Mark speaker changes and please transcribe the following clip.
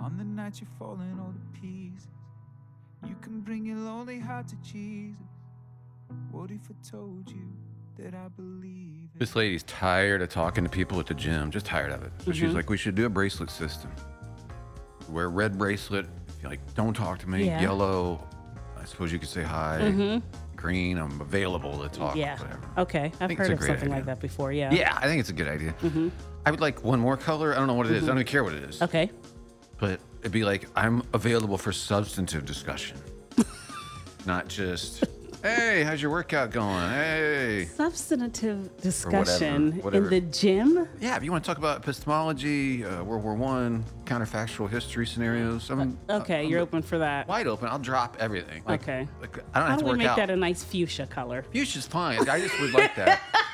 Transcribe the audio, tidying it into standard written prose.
Speaker 1: On the night you're falling all to pieces, you can bring your lonely heart to Jesus. What if I told you that I believe it?
Speaker 2: This lady's tired of talking to people at the gym, just tired of it. So she's like, we should do a bracelet system. Wear a red bracelet. If you like, don't talk to me.
Speaker 3: Yeah.
Speaker 2: Yellow, I suppose you could say hi. Green, I'm available to talk.
Speaker 3: Yeah.
Speaker 2: Whatever.
Speaker 3: Okay. I've
Speaker 2: think
Speaker 3: heard
Speaker 2: it's a
Speaker 3: of
Speaker 2: great
Speaker 3: something
Speaker 2: idea.
Speaker 3: like that before. Yeah.
Speaker 2: Yeah, I think it's a good idea. I would like one more color. I don't know what it is. I don't even care what it is.
Speaker 3: Okay.
Speaker 2: But it'd be like, I'm available for substantive discussion. Not just, hey, how's your workout going? Hey.
Speaker 3: Substantive discussion
Speaker 2: whatever.
Speaker 3: in the gym.
Speaker 2: Yeah, if you want to talk about epistemology, World War I, counterfactual history scenarios, I'm
Speaker 3: Okay, you're open for that.
Speaker 2: wide open. I'll drop everything. Like,
Speaker 3: Okay.
Speaker 2: Like, I don't
Speaker 3: How
Speaker 2: have
Speaker 3: do
Speaker 2: to
Speaker 3: we
Speaker 2: work
Speaker 3: make
Speaker 2: out.
Speaker 3: that a nice fuchsia color?
Speaker 2: Fuchsia's fine. I just would like that.